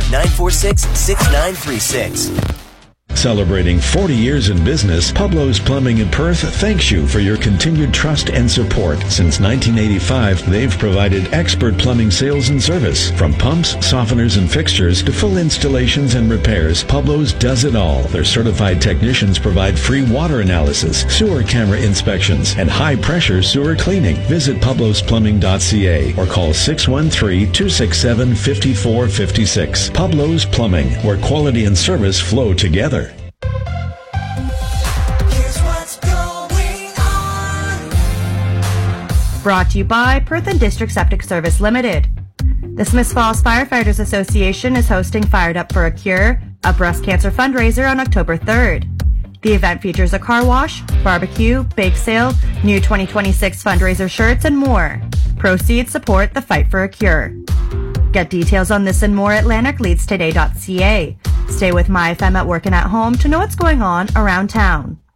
946-6936. Celebrating 40 years in business, Pablo's Plumbing in Perth thanks you for your continued trust and support. Since 1985, they've provided expert plumbing sales and service. From pumps, softeners, and fixtures to full installations and repairs, Pablo's does it all. Their certified technicians provide free water analysis, sewer camera inspections, and high-pressure sewer cleaning. Visit pablosplumbing.ca or call 613-267-5456. Pablo's Plumbing, where quality and service flow together. Brought to you by Perth and District Septic Service Limited. The Smiths Falls Firefighters Association is hosting Fired Up for a Cure, a breast cancer fundraiser on October 3rd. The event features a car wash, barbecue, bake sale, new 2026 fundraiser shirts, and more. Proceeds support the fight for a cure. Get details on this and more at lanarkleadstoday.ca. Stay with MyFM at work and at home to know what's going on around town.